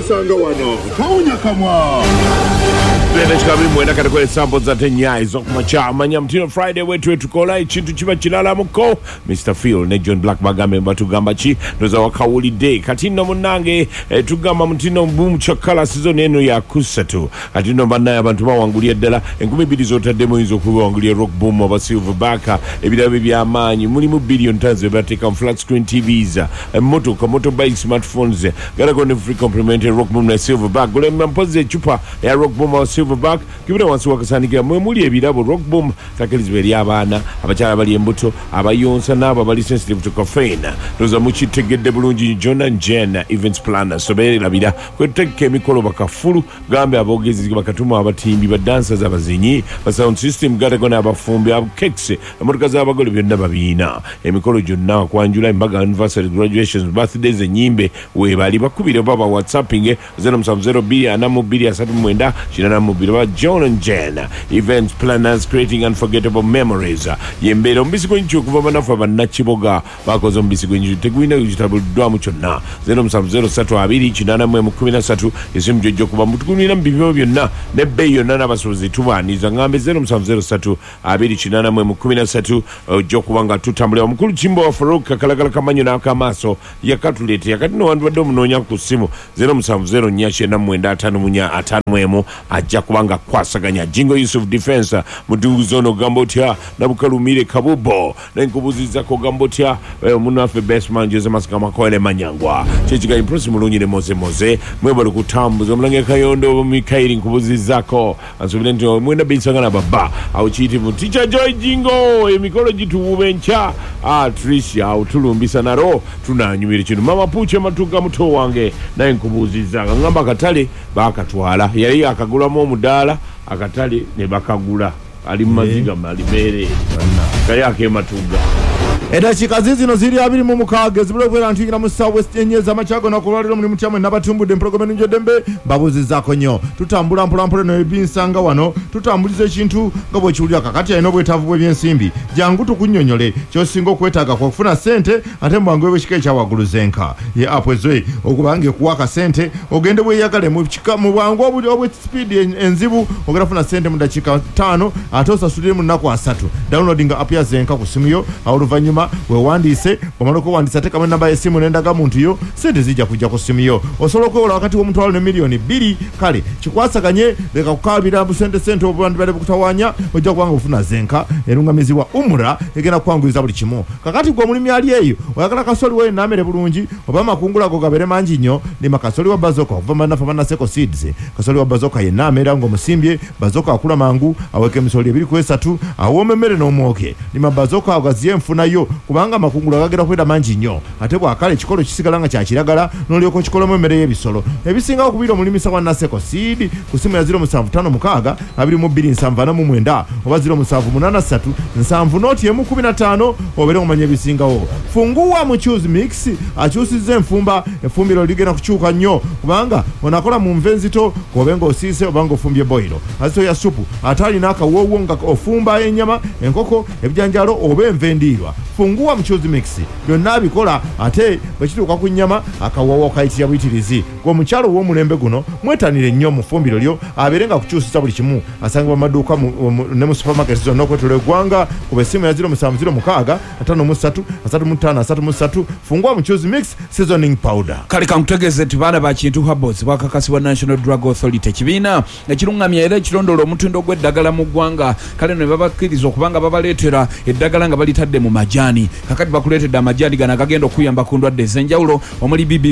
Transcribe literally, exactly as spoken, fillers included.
binsanga wano tawunya kamwa Bene chikabi mwena katika sample za tenyai zokumacha manya mtino Friday wetu wetu kola chintu chiba chilala muko Mister Phil ne John Black bagambe batugamba chi noza wakawuli day katino munange eh, tugamba mtino mbumu chakala season eno ya kusatu katino banaya abantu bawangulia dala enkumi bidi zota demo hizo kuwa wangulia rock boom wa Silverback ebida bibi amanyi muli mu billion tons bateka flat screen T Vs eh, moto kwa motorbike smartphones gara kone free complimentary rock boom na Silverback gule mpoze chupa ya rock boom wa Silverback kibira wansi wakasanikira mwe muli ebirabo rock boom takeliziberi abana abachala bali embuto abayonsa nabo bali sensitive to caffeine doza muchitegedde bulungi John and Jen events planner sobere labira kweteke emikolo bakafulu gambe abogezi bakatuma abatimbi ba dancers abazinyi ba sound system gata kona abafumbi abakeks emotoka za abagole byonna babina emikolo gyonna kwanjula embaga anniversary graduations birthdays enyimbe we bali bakubire baba whatsapping zero seven zero B anamu bili asatu mwenda shinana mubiri ba John and Jen events planners creating unforgettable memories yembere ombisi kwenchu kuva banafa banachiboga bakoze ombisi kwenchu tegwina kujitabudwa mu kyonna zero seven zero three abiri kinana mwe mu kumi na three esimu jojo kuba mutukunira mbibyo byonna ne beyo nana basozi tubaniza ngambe zero seven zero three abiri kinana mwe mu kumi na three jo kubanga tutambula omukulu Chimbo wa Farouk kalagala kamanyo na kamaso yakatulete yakatino wandu bado munonya ku simu zero seven zero nyashe na mwenda atano munya atano mwemo ajja kubanga kwasaganya Jingo Yusuf Defense mudunguzono gambotya nabukalumire kabubo nenkubuziza ko gambotya munafe best man Jose Maskama koele manyangwa chichiga impress mulunyi ne moze moze mwebalo kutambuza mulange kayondo Mikaeli nkubuzizako ansubile nto mwenda binsangana baba au chiti mu teacher Joy Jingo emikolo gitububencha ah Tricia utulumbisa naro tunanyumire kinu mama puche matuga muto wange naye nkubuziza ngamba katale bakatwala yali akagula mu mudala akatali ne bakagula ali maziga malibere kaya yake matuga Eda chikazi zino ziri abiri mu mukage zibule kwera ntingira mu South West enyeza machago na kulwaliro muri mutyamwe nabatumbude program njo dembe babuzi zako nyo tutambula mpula mpula no ebinsanga wano tutambulize ekintu ngabo kiwulira kakati eno bwetavu bwe byensimbi jangu tukunyonyole kyo singo kwetaga kwa kufuna sente ate mwangu ebishike kya waguluzenka ye apwezwe okubange kuwaka sente ogende bwe yakale mu chika mu bwangu obuli obwe speed enzibu ogerafuna sente mu dakika tano atosa sulire mu nako asatu downloading app ya zenka ku simu yo awuluvanyuma we wandise bamaloko wandisa teka namba esimu nendaga muntu yo sente zijja kujja ku simu yo osoloko ola wakati wo muntu walo ne milioni mbiri kale kikwasaganye leka kukabira bu sente sente obandi bale kutawanya ojja kwanga ufuna zenka erungamiziwa umra egena kwanguiza buli kimo kakati gwo mulimi ali eyo oyagala kasoli we namere bulungi oba makungula go gabere manji nyo ni makasoli wa bazoka ovama nafa bana seko seeds kasoli wa bazoka ye namera ngo musimbye bazoka akula mangu aweke misoli ebiri kwesatu awome mere no mwoke ni mabazoka agaziye mfuna yo kubanga makungula gagera kweda manji nyo ate bwa kale chikolo kisigalanga kya kiragala noliyoko chikolo mu mere y'ebisolo ebisinga okubira mulimi sawa na seko seed kusimu ya zero seven five mukaga abiri mu bbiri nsanvu mu mwenda oba zero seven eight three nsanvu noti emu kumi na tano obere omanye bisingawo funguwa mu choose mix achusize mfumba efumbiro ligena kuchuka nyo kubanga onakola mu mvenzito kobenga osise obango fumbye boilo aso ya supu atali naka wowonga ofumba enyama enkoko ebyanjalo obe mvendirwa funguwa mu choose mix byonna bikola ate bachituka ku nyama akawawo kaiti ya bwitirizi ko mukyalo wo mulembe guno mwetanire nnyo mu fumbiro lyo aberenga kuchusisa buli kimu asanga maduka ne mu supermarket zo noko tole gwanga ku besimu ya zero seven zero mukaga atano mu three asatu mu tano asatu mu three funguwa mu choose mix seasoning powder kale kankutegeze tibana ba kintu habots bakakasibwa National Drug Authority kibina ekirungamya era ekirondolo omutindo gw'eddagala mu gwanga kale ne babakiriza okubanga babaletera eddagala nga balitadde mu majani kakati bakuletedde amajani gana gagenda okuyamba ku ndwadde ez'enjawulo omuli B B